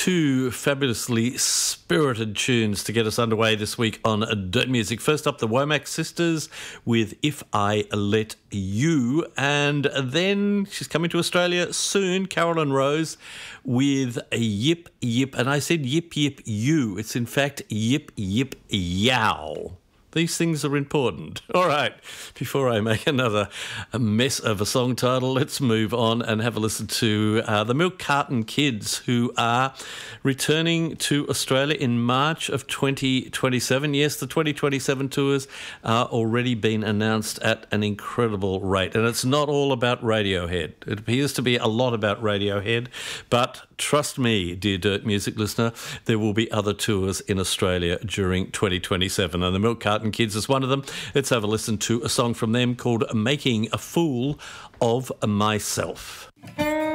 two fabulously spirited tunes to get us underway this week on Dirt Music. First up, the Womack Sisters with If I Let You, and then she's coming to Australia soon, Carolyn Rose with a Yip Yip, and I said Yip Yip You. It's in fact Yip Yip Yow. These things are important. All right, before I make another mess of a song title, let's move on and have a listen to the Milk Carton Kids, who are returning to Australia in March of 2027. Yes, the 2027 tours are already been announced at an incredible rate. And it's not all about Radiohead. It appears to be a lot about Radiohead, but trust me, dear Dirt Music listener, there will be other tours in Australia during 2027, and the Milk Carton Kids is one of them. Let's have a listen to a song from them called Making a Fool of Myself.